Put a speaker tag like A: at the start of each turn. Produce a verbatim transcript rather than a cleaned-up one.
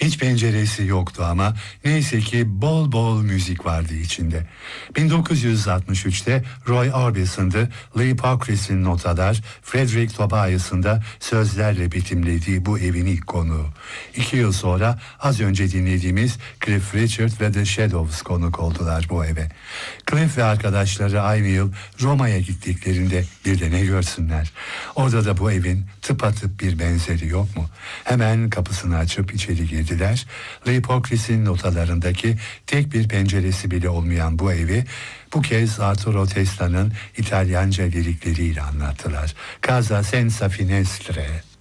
A: Hiç penceresi yoktu ama neyse ki bol bol müzik vardı içinde. bin dokuz yüz altmış üçte Roy Orbison'dı, Lee Pockriss'in notalar, Frederick Tobias'ın da sözlerle betimlediği bu evin ilk konuğu. İki yıl sonra az önce dinlediğimiz Cliff Richard ve The Shadows konuk oldular bu eve. Cliff ve arkadaşları aynı yıl Roma'ya gittiklerinde bir de ne görsünler. Orada da bu evin tıpatıp bir benzeri yok mu? Hemen kapısını açıp içeri girdiler. Lee Pockriss'in notalarındaki tek bir penceresi bile olmayan bu evi bu kez Arturo Testa'nın İtalyanca lirikleriyle anlattılar. Casa senza finestre.